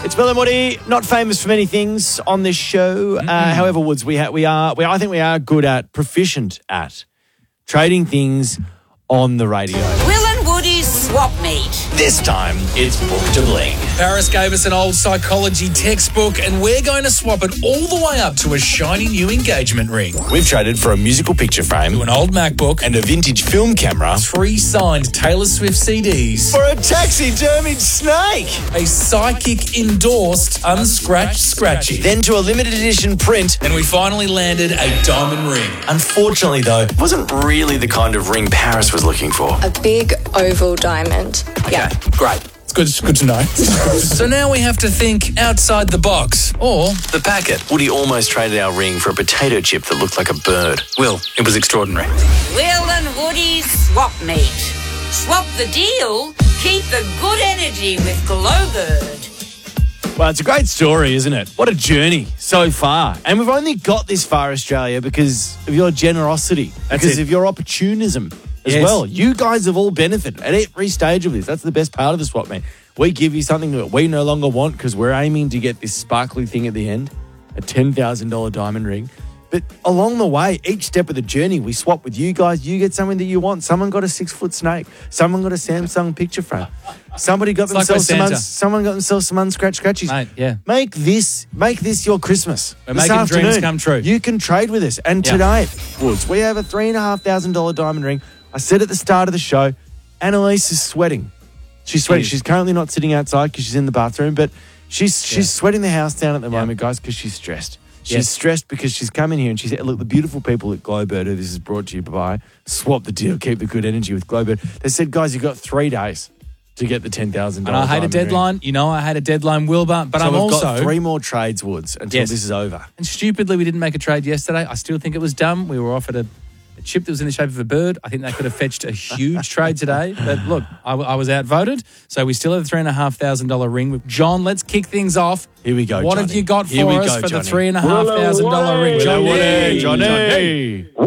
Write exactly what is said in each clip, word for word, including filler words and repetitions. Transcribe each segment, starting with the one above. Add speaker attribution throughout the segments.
Speaker 1: It's Bill and Woody, not famous for many things on this show. Uh, however, Woods, we, ha- we are, we, I think we are good at, proficient at trading things on the radio.
Speaker 2: Will and Woody's Swap Meet.
Speaker 1: This time, it's Book to Bling.
Speaker 3: Paris gave us an old psychology textbook and we're going to swap it all the way up to a shiny new engagement ring.
Speaker 1: We've traded for a musical picture frame,
Speaker 3: To an old MacBook
Speaker 1: and a vintage film camera,
Speaker 3: three signed Taylor Swift C Ds,
Speaker 1: for a taxidermied snake,
Speaker 3: a psychic endorsed unscratched scratchy.
Speaker 1: then to a limited edition print.
Speaker 3: And we finally landed a diamond ring.
Speaker 1: Unfortunately, though, it wasn't really the kind of ring Paris was looking for.
Speaker 4: A big oval diamond. Yeah.
Speaker 3: Great. It's good, it's good to know. So now we have to think outside the box. Or
Speaker 1: The packet. Woody almost traded our ring for a potato chip that looked like a bird.
Speaker 3: Will, it was extraordinary.
Speaker 2: Will and Woody's Swap Meet. Swap the deal, keep the good energy with Glowbird.
Speaker 1: Well, it's a great story, isn't it? What a journey so far. And we've only got this far, Australia, because of your generosity,
Speaker 3: That's
Speaker 1: because
Speaker 3: it.
Speaker 1: of your opportunism as
Speaker 3: Yes.
Speaker 1: well. You guys have all benefited at every stage of this. That's the best part of the swap meet. We give you something that we no longer want because we're aiming to get this sparkly thing at the end, a ten thousand dollars diamond ring. But along the way, each step of the journey, we swap with you guys. You get something that you want. Someone got a six-foot snake. Someone got a Samsung picture frame. Somebody got
Speaker 3: like
Speaker 1: themselves
Speaker 3: with
Speaker 1: some
Speaker 3: Santa.
Speaker 1: uns- someone got themselves some unscratched scratchies.
Speaker 3: Mate, yeah.
Speaker 1: Make this make this your Christmas.
Speaker 3: We're
Speaker 1: This
Speaker 3: making dreams
Speaker 1: afternoon,
Speaker 3: come true.
Speaker 1: You can trade with us. And
Speaker 3: Yeah.
Speaker 1: today, Woods, we have a three and a half thousand dollar diamond ring. I said at the start of the show, Annalise is sweating. She's sweating.
Speaker 3: She is.
Speaker 1: She's currently not sitting outside because she's in the bathroom, but she's she's
Speaker 3: Yeah.
Speaker 1: sweating the house down at the
Speaker 3: Yeah.
Speaker 1: moment, guys, because she's stressed. She's
Speaker 3: Yes.
Speaker 1: stressed because she's come in here and she said, look, the beautiful people at Glowbird, who this is brought to you by, swap the deal, keep the good energy with Glowbird. They said, guys, you've got three days to get the ten thousand
Speaker 3: And
Speaker 1: dollars
Speaker 3: I hate a deadline. You know I hate a deadline, Wilbur. But
Speaker 1: So
Speaker 3: I'm
Speaker 1: we've
Speaker 3: also...
Speaker 1: got three more trades, Woods, until
Speaker 3: Yes.
Speaker 1: this is over.
Speaker 3: And stupidly, we didn't make a trade yesterday. I still think it was dumb. We were offered a, a chip that was in the shape of a bird. I think that could have fetched a huge trade today. But look, I, w- I was outvoted. So we still have a three thousand five hundred dollars ring. With John, let's kick things off.
Speaker 1: Here we go,
Speaker 3: What have
Speaker 1: Johnny.
Speaker 3: you got
Speaker 1: Here
Speaker 3: for
Speaker 1: we
Speaker 3: us
Speaker 1: go,
Speaker 3: for the
Speaker 1: Johnny.
Speaker 3: three thousand five hundred dollars ring?
Speaker 1: Johnny,
Speaker 3: Johnny.
Speaker 1: Johnny.
Speaker 3: Woo!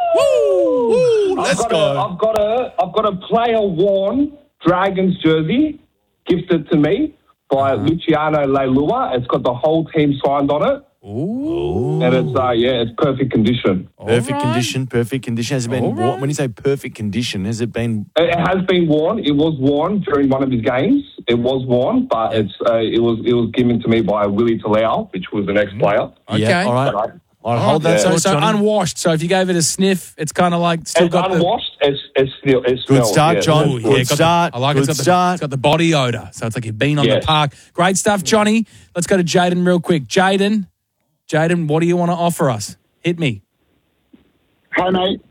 Speaker 1: Woo,
Speaker 5: I've
Speaker 1: let's
Speaker 5: got
Speaker 1: go.
Speaker 5: A, I've got a I've got a player worn Dragons jersey gifted to me by
Speaker 1: Uh-huh.
Speaker 5: Luciano Leilua. It's got the whole team signed on it,
Speaker 1: Ooh.
Speaker 5: and it's uh yeah, it's perfect condition.
Speaker 1: Perfect
Speaker 3: All right.
Speaker 1: condition, perfect condition. Has it been
Speaker 3: All
Speaker 1: worn?
Speaker 3: right.
Speaker 1: When you say perfect condition, has it been?
Speaker 5: It has been worn. It was worn during one of his games. It was worn, but it's uh, it was it was given to me by Willie Talau, which was an ex-player.
Speaker 3: Okay.
Speaker 1: Yeah, all right.
Speaker 5: But I-
Speaker 1: All right, hold that
Speaker 5: Yeah.
Speaker 3: So,
Speaker 1: thought,
Speaker 3: so
Speaker 1: Johnny.
Speaker 3: unwashed. So if you gave it a sniff, it's kind of like still
Speaker 5: It's
Speaker 3: got the...
Speaker 5: unwashed. It's it's still it's
Speaker 1: Good start, John.
Speaker 3: Oh,
Speaker 1: Good
Speaker 3: yeah, got the-
Speaker 1: start.
Speaker 3: I like
Speaker 1: Good
Speaker 3: it. It's got, the,
Speaker 1: start.
Speaker 3: it's got the body odor. So it's like you've been on
Speaker 5: Yeah.
Speaker 3: the park. Great stuff, Johnny. Let's go to Jaden real quick. Jaden, Jaden, what do you want to offer us? Hit me.
Speaker 6: Hey, mate.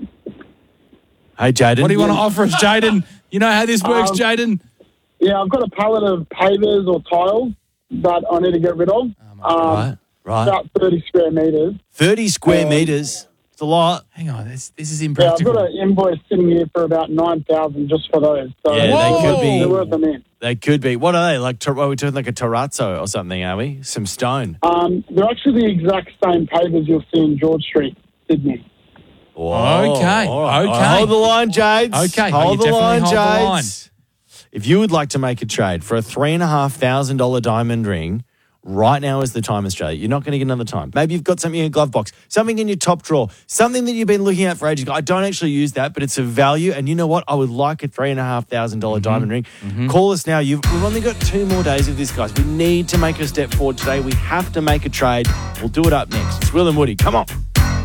Speaker 1: Hey, Jaden.
Speaker 3: What do you want to offer us, Jaden? You know how this works,
Speaker 6: Um,
Speaker 3: Jaden?
Speaker 6: Yeah, I've got a pallet of pavers or tiles that I need to get rid of. Um,
Speaker 1: Right, right.
Speaker 6: About thirty square metres.
Speaker 1: thirty square
Speaker 6: Um,
Speaker 1: metres. It's a lot.
Speaker 3: Hang on, this, this is
Speaker 6: Yeah, I've
Speaker 3: impractical.
Speaker 6: got an invoice sitting here for about nine thousand just for those. So
Speaker 1: Yeah,
Speaker 3: they could be-
Speaker 6: They're worth them in.
Speaker 1: They could be. What are they? Like, ter- are we talking like a terrazzo or something, are we? Some stone.
Speaker 6: Um, they're actually the exact same pavers you'll see in George Street, Sydney.
Speaker 1: Whoa.
Speaker 3: Okay,
Speaker 1: All right.
Speaker 3: okay.
Speaker 1: Hold the line, Jades.
Speaker 3: Okay,
Speaker 1: Hold
Speaker 3: you
Speaker 1: the line,
Speaker 3: definitely hold the line.
Speaker 1: Jades. If you would like to make a trade for a three and a half thousand dollar diamond ring, right now is the time, Australia. You're not going to get another time. Maybe you've got something in your glove box, something in your top drawer, something that you've been looking at for ages. I don't actually use that, but it's of value. And you know what? I would like a three and a half thousand dollar diamond ring. Call us now. You've, we've only got two more days of this, guys. We need to make a step forward today. We have to make a trade. We'll do it up next. It's Will and Woody. Come on.